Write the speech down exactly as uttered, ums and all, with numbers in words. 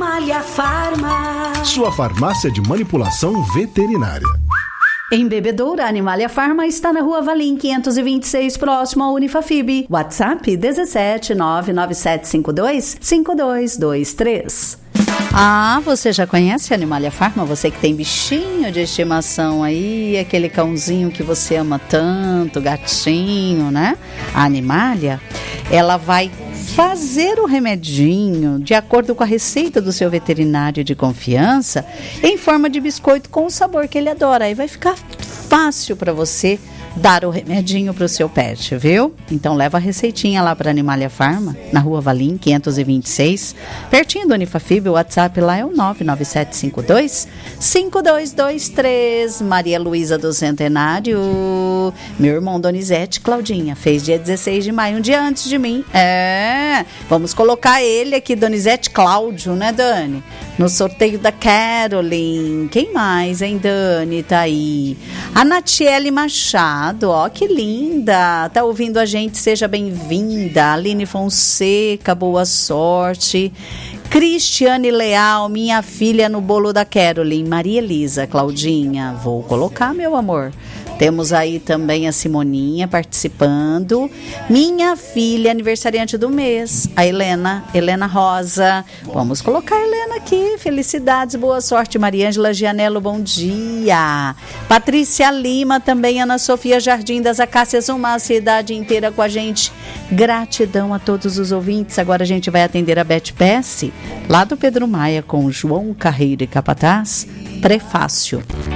Animalia Farma. Sua farmácia de manipulação veterinária. Em Bebedouro, a Animalia Farma está na Rua Valim quinhentos e vinte e seis, próximo ao Unifafib. WhatsApp dezessete nove nove sete cinco dois cinco dois dois três. Ah, você já conhece a Animalia Farma? Você que tem bichinho de estimação aí, aquele cãozinho que você ama tanto, gatinho, né? A Animalia, ela vai fazer o remedinho de acordo com a receita do seu veterinário de confiança em forma de biscoito com o sabor que ele adora. Aí vai ficar fácil para você dar o remedinho para o seu pet, viu? Então leva a receitinha lá para Animalia Farma, na Rua Valim quinhentos e vinte e seis, pertinho do Unifafib. O WhatsApp lá é o nove nove sete cinco dois cinco dois dois três. Maria Luísa do Centenário. Meu irmão Donizete Claudinha fez dia dezesseis de maio, um dia antes de mim. É, vamos colocar ele aqui, Donizete Cláudio, né, Dani? No sorteio da Caroline. Quem mais, hein, Dani? Tá aí. A Natiele Machado, ó, que linda. Tá ouvindo a gente, seja bem-vinda. Aline Fonseca, boa sorte. Cristiane Leal, minha filha no bolo da Caroline. Maria Elisa, Claudinha, vou colocar, meu amor. Temos aí também a Simoninha participando. Minha filha, aniversariante do mês, a Helena, Helena Rosa. Vamos colocar a Helena aqui. Felicidades, boa sorte. Mariângela Gianello, bom dia. Patrícia Lima também, Ana Sofia Jardim das Acácias, uma cidade inteira com a gente. Gratidão a todos os ouvintes. Agora a gente vai atender a Beth Pesce, lá do Pedro Maia, com João Carreiro e Capataz. Prefácio.